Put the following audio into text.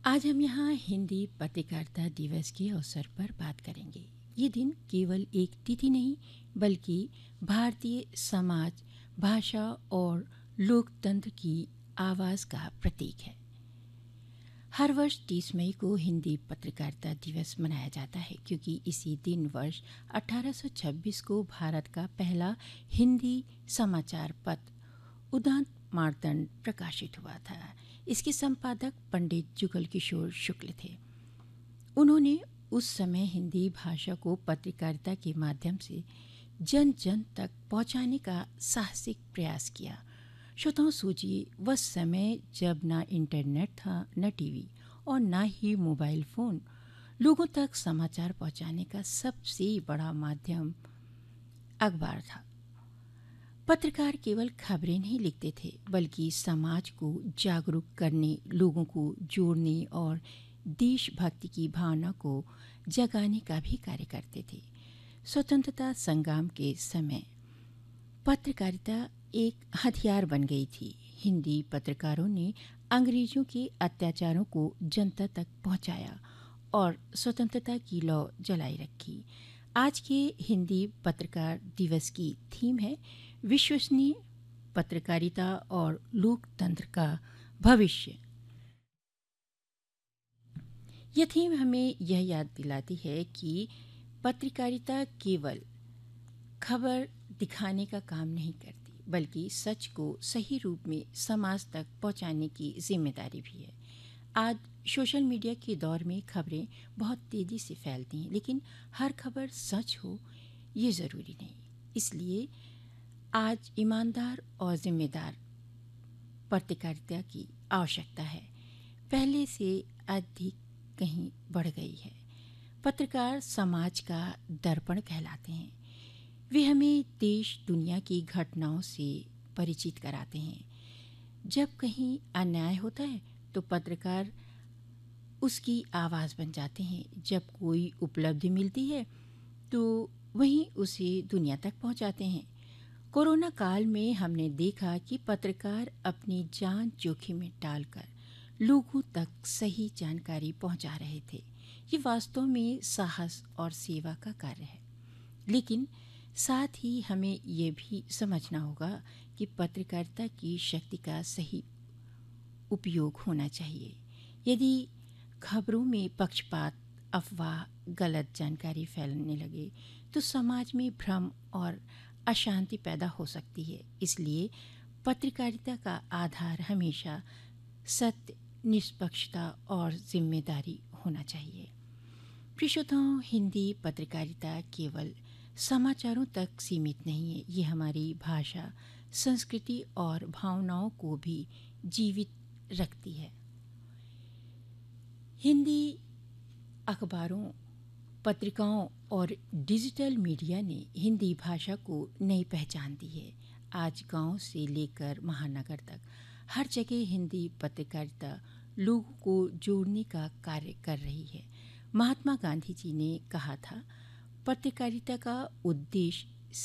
आज हम यहाँ हिंदी पत्रकारिता दिवस के अवसर पर बात करेंगे। ये दिन केवल एक तिथि नहीं, बल्कि भारतीय समाज, भाषा और लोकतंत्र की आवाज़ का प्रतीक है। हर वर्ष 30 मई को हिंदी पत्रकारिता दिवस मनाया जाता है, क्योंकि इसी दिन वर्ष 1826 को भारत का पहला हिंदी समाचार पत्र उदंत मार्तंड प्रकाशित हुआ था। इसके संपादक पंडित जुगल किशोर शुक्ल थे। उन्होंने उस समय हिंदी भाषा को पत्रकारिता के माध्यम से जन जन तक पहुंचाने का साहसिक प्रयास किया। श्रोताओं, सोचिए, वह समय जब ना इंटरनेट था, न टीवी और ना ही मोबाइल फोन। लोगों तक समाचार पहुंचाने का सबसे बड़ा माध्यम अखबार था। पत्रकार केवल खबरें नहीं लिखते थे, बल्कि समाज को जागरूक करने, लोगों को जोड़ने और देशभक्ति की भावना को जगाने का भी कार्य करते थे। स्वतंत्रता संग्राम के समय पत्रकारिता एक हथियार बन गई थी। हिंदी पत्रकारों ने अंग्रेजों के अत्याचारों को जनता तक पहुंचाया और स्वतंत्रता की लौ जलाई रखी। आज के हिंदी पत्रकार दिवस की थीम है विश्वसनीय पत्रकारिता और लोकतंत्र का भविष्य। यह थीम हमें यह याद दिलाती है कि पत्रकारिता केवल खबर दिखाने का काम नहीं करती, बल्कि सच को सही रूप में समाज तक पहुंचाने की जिम्मेदारी भी है। आज सोशल मीडिया के दौर में खबरें बहुत तेज़ी से फैलती हैं, लेकिन हर खबर सच हो ये ज़रूरी नहीं। इसलिए आज ईमानदार और जिम्मेदार पत्रकारिता की आवश्यकता है, पहले से अधिक कहीं बढ़ गई है। पत्रकार समाज का दर्पण कहलाते हैं। वे हमें देश दुनिया की घटनाओं से परिचित कराते हैं। जब कहीं अन्याय होता है तो पत्रकार उसकी आवाज़ बन जाते हैं। जब कोई उपलब्धि मिलती है तो वहीं उसे दुनिया तक पहुंचाते हैं। कोरोना काल में हमने देखा कि पत्रकार अपनी जान जोखिम में डालकर लोगों तक सही जानकारी पहुंचा रहे थे। ये वास्तव में साहस और सेवा का कार्य है। लेकिन साथ ही हमें ये भी समझना होगा कि पत्रकारिता की शक्ति का सही उपयोग होना चाहिए। यदि खबरों में पक्षपात, अफवाह, गलत जानकारी फैलने लगे तो समाज में भ्रम और अशांति पैदा हो सकती है। इसलिए पत्रकारिता का आधार हमेशा सत्य, निष्पक्षता और जिम्मेदारी होना चाहिए। प्रिय श्रोताओं, हिंदी पत्रकारिता केवल समाचारों तक सीमित नहीं है। ये हमारी भाषा, संस्कृति और भावनाओं को भी जीवित रखती है। हिंदी अखबारों, पत्रिकाओं और डिजिटल मीडिया ने हिंदी भाषा को नई पहचान दी है। आज गांव से लेकर महानगर तक हर जगह हिंदी पत्रकारिता लोगों को जोड़ने का कार्य कर रही है। महात्मा गांधी जी ने कहा था, पत्रकारिता का उद्देश्य